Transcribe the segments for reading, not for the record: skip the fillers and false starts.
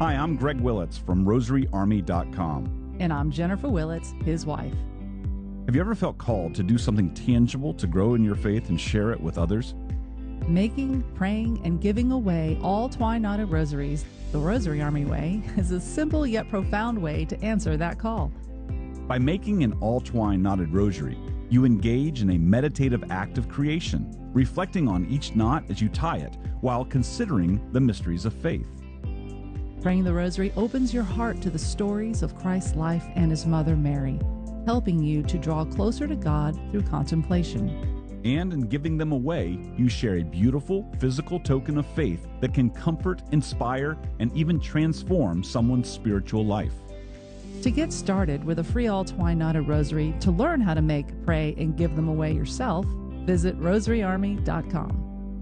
Hi, I'm Greg Willits from RosaryArmy.com. And I'm Jennifer Willits, his wife. Have you ever felt called to do something tangible to grow in your faith and share it with others? Making, praying, and giving away all twine-knotted rosaries, the Rosary Army Way, is a simple yet profound way to answer that call. By making an all-twine-knotted rosary, you engage in a meditative act of creation, reflecting on each knot as you tie it, while considering the mysteries of faith. Praying the rosary opens your heart to the stories of Christ's life and his mother Mary, helping you to draw closer to God through contemplation. And in giving them away, you share a beautiful physical token of faith that can comfort, inspire, and even transform someone's spiritual life. To get started with a free all twine-knotted rosary, to learn how to make, pray, and give them away yourself, visit RosaryArmy.com.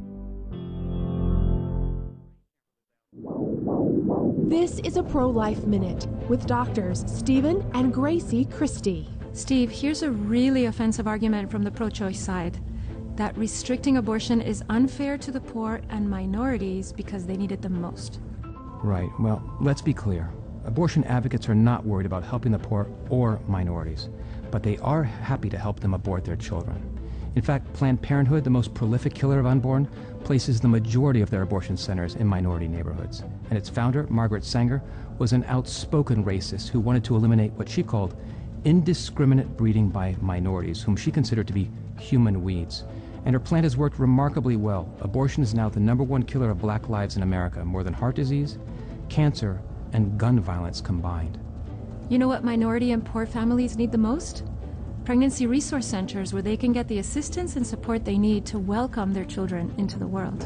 This is a Pro-Life Minute with doctors Stephen and Gracie Christie. Steve, here's a really offensive argument from the pro-choice side, that restricting abortion is unfair to the poor and minorities because they need it the most. Right. Well, let's be clear. Abortion advocates are not worried about helping the poor or minorities, but they are happy to help them abort their children. In fact, Planned Parenthood, the most prolific killer of unborn, places the majority of their abortion centers in minority neighborhoods. And its founder, Margaret Sanger, was an outspoken racist who wanted to eliminate what she called indiscriminate breeding by minorities, whom she considered to be human weeds. And her plan has worked remarkably well. Abortion is now the #1 killer of black lives in America, more than heart disease, cancer, and gun violence combined. You know what minority and poor families need the most? Pregnancy resource centers where they can get the assistance and support they need to welcome their children into the world.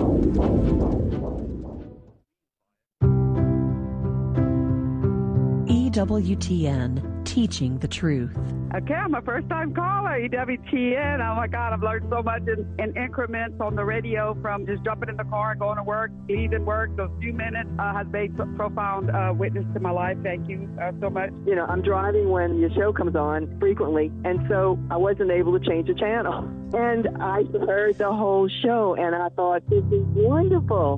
EWTN, teaching the truth. Okay, I'm a first-time caller, EWTN. Oh, my God, I've learned so much in increments on the radio from just jumping in the car and going to work, leaving work. Those few minutes has made profound witness to my life. Thank you so much. You know, I'm driving when your show comes on frequently, and so I wasn't able to change the channel. And I heard the whole show, and I thought, this is wonderful.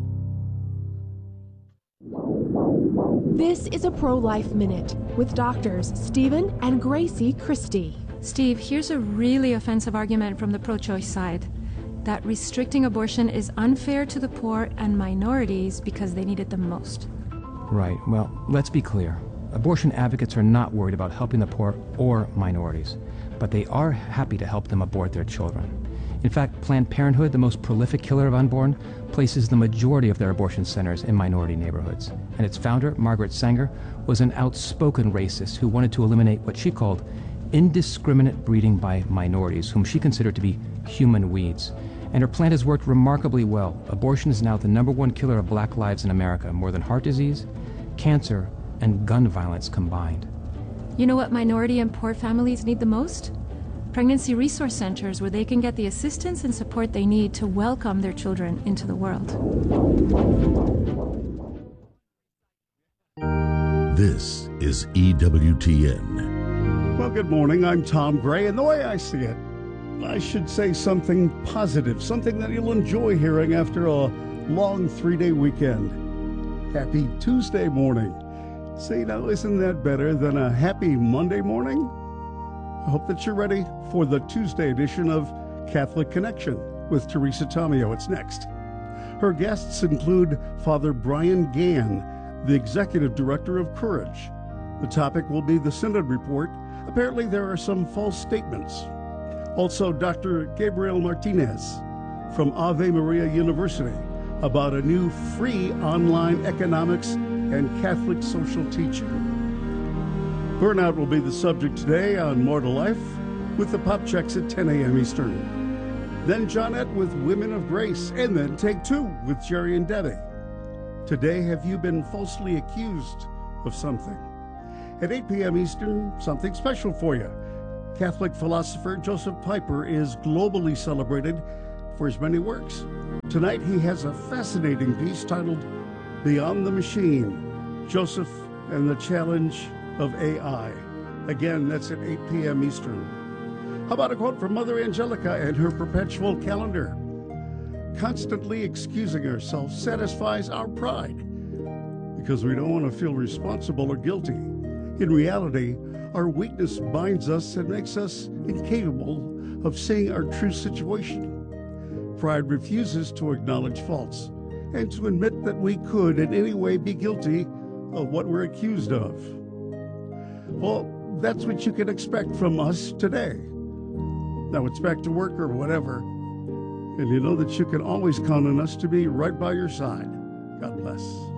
This is a Pro-Life Minute with doctors Stephen and Gracie Christie. Steve, here's a really offensive argument from the pro-choice side, that restricting abortion is unfair to the poor and minorities because they need it the most. Right. Well, let's be clear. Abortion advocates are not worried about helping the poor or minorities, but they are happy to help them abort their children. In fact, Planned Parenthood, the most prolific killer of unborn, places the majority of their abortion centers in minority neighborhoods. And its founder, Margaret Sanger, was an outspoken racist who wanted to eliminate what she called indiscriminate breeding by minorities, whom she considered to be human weeds. And her plan has worked remarkably well. Abortion is now the #1 killer of black lives in America, more than heart disease, cancer, and gun violence combined. You know what minority and poor families need the most? Pregnancy resource centers where they can get the assistance and support they need to welcome their children into the world. This is EWTN. Well, good morning. I'm Tom Gray, and the way I see it, I should say something positive, something that you'll enjoy hearing after a long 3-day weekend. Happy Tuesday morning. See, now, isn't that better than a happy Monday morning? I hope that you're ready for the Tuesday edition of Catholic Connection with Teresa Tomeo. It's next. Her guests include Father Brian Gann, the Executive Director of Courage. The topic will be the Synod Report. Apparently there are some false statements. Also, Dr. Gabriel Martinez from Ave Maria University about a new free online economics and Catholic social teaching. Burnout will be the subject today on More to Life with the pop checks at 10 a.m. Eastern. Then Johnette with Women of Grace, and then Take Two with Jerry and Debbie. Today, have you been falsely accused of something? At 8 p.m. Eastern, something special for you. Catholic philosopher Joseph Piper is globally celebrated for his many works. Tonight, he has a fascinating piece titled Beyond the Machine, Joseph and the Challenge of AI. Again, that's at 8 p.m. Eastern. How about a quote from Mother Angelica and her perpetual calendar? Constantly excusing ourselves satisfies our pride. because we don't want to feel responsible or guilty. In reality, our weakness binds us and makes us incapable of seeing our true situation. Pride refuses to acknowledge faults and to admit that we could in any way be guilty of what we're accused of. Well, that's what you can expect from us today. Now it's back to work or whatever, and you know that you can always count on us to be right by your side. God bless.